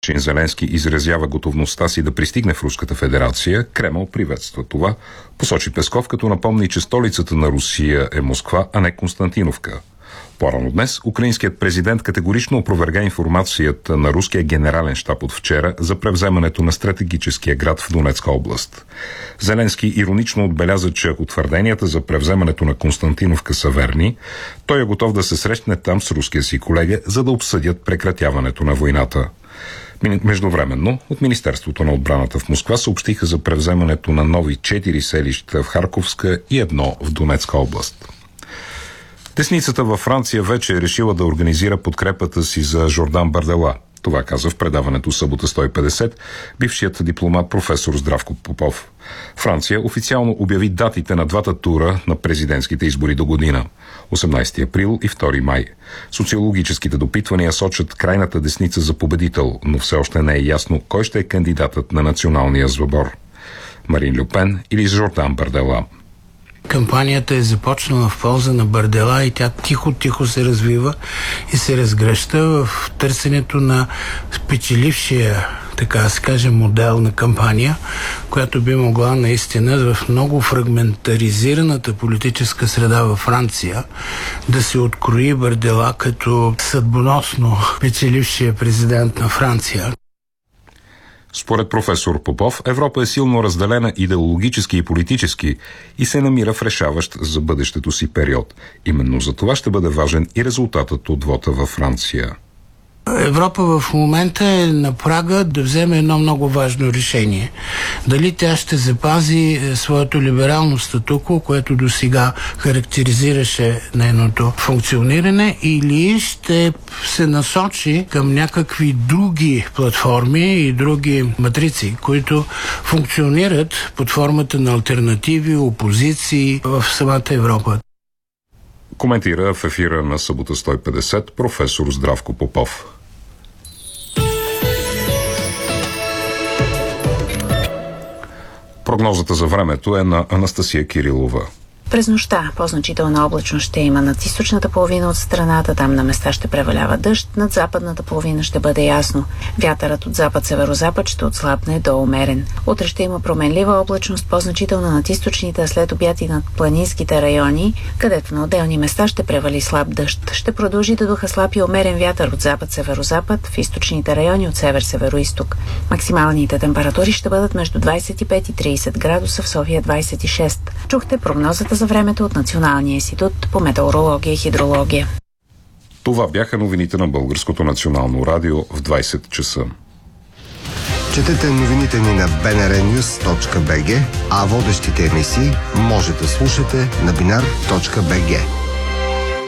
Путин Зеленски изразява готовността си да пристигне в Руската федерация, Кремъл приветства това, посочи Песков, като напомни, че столицата на Русия е Москва, а не Константиновка. По-рано днес украинският президент категорично опроверга информацията на руския генерален щаб от вчера за превземането на стратегическия град в Донецка област. Зеленски иронично отбеляза, че ако твърденията за превземането на Константиновка са верни, той е готов да се срещне там с руския си колега, за да обсъдят прекратяването на войната. Междувременно, от Министерството на отбраната в Москва съобщиха за превземането на нови 4 селища в Харковска и 1 в Донецка област. Десницата във Франция вече е решила да организира подкрепата си за Жордан Бардела. Това каза в предаването Събота 150 бившият дипломат професор Здравко Попов. Франция официално обяви датите на двата тура на президентските избори до година – 18 април и 2 май. Социологическите допитвания сочат крайната десница за победител, но все още не е ясно кой ще е кандидатът на националния сбор – Марин Льо Пен или Жордан Бардела. Кампанията е започнала в полза на Бардела и тя тихо се развива и се разгръща в търсенето на спечелившия, така да се каже, модел на кампания, която би могла наистина в много фрагментаризираната политическа среда във Франция да се открои Бардела като съдбоносно печелившия президент на Франция. Според професор Попов, Европа е силно разделена идеологически и политически и се намира в решаващ за бъдещето си период. Именно за това ще бъде важен и резултатът от вота във Франция. Европа в момента е на прага да вземе едно много важно решение. Дали тя ще запази своето либерално статуко, което досега характеризираше нейното функциониране, или ще се насочи към някакви други платформи и други матрици, които функционират под формата на алтернативи, опозиции в самата Европа. Коментира в ефира на Събота 150 професор Здравко Попов. Прогнозата за времето е на Анастасия Кирилова. През нощта по-значителна облачност ще има над източната половина от страната, там на места ще превалява дъжд, над западната половина ще бъде ясно. Вятърът от запад-северозапад ще отслабне до умерен. Утре ще има променлива облачност, по-значителна над източните, а след обяд и над планинските райони, където на отделни места ще превали слаб дъжд. Ще продължи да духа слаб и умерен вятър от запад-северозапад, в източните райони от север-североизток. Максималните температури ще бъдат между 25 и 30 градуса, в София 26. Чухте прогнозата за времето от Националния институт по метеорология и хидрология. Това бяха новините на Българското национално радио в 20 часа. Четете новините ни на bnrnews.bg, а водещите емисии може да слушате на binar.bg.